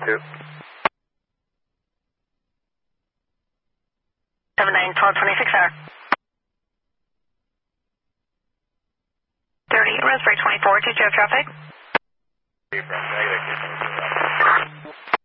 2. 791226R. 30, Raspberry 24, did you have traffic? Negative.